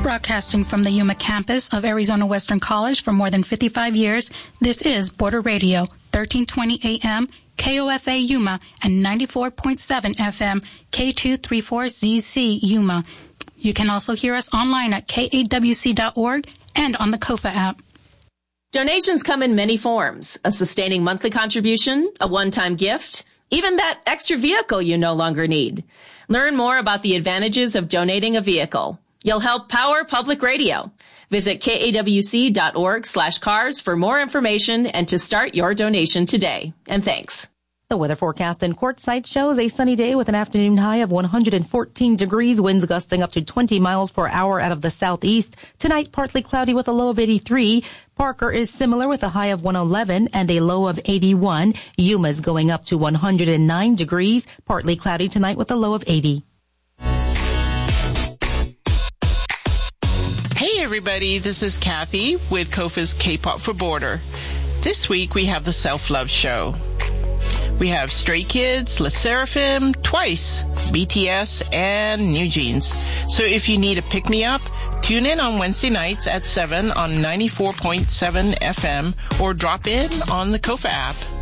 Broadcasting from the Yuma campus of Arizona Western College for more than 55 years, this is Border Radio, 1320 AM, KOFA Yuma, and 94.7 FM, K234ZC Yuma. You can also hear us online at kawc.org and on the KOFA app. Donations come in many forms: a sustaining monthly contribution, a one-time gift, even that extra vehicle you no longer need. Learn more about the advantages of donating a vehicle. You'll help power public radio. Visit kawc.org/cars for more information and to start your donation today. And thanks. The weather forecast in Quartzsite shows a sunny day with an afternoon high of 114 degrees, winds gusting up to 20 miles per hour out of the southeast. Tonight, partly cloudy with a low of 83. Parker is similar with a high of 111 and a low of 81. Yuma's going up to 109 degrees, partly cloudy tonight with a low of 80. Hey everybody, this is Kathy with KOFA's K-Pop for Border. This week we have the Self-Love Show. We have Stray Kids, LE SSERAFIM, Twice, BTS, and New Jeans. So if you need a pick-me-up, tune in on Wednesday nights at 7 on 94.7 FM or drop in on the KOFA app.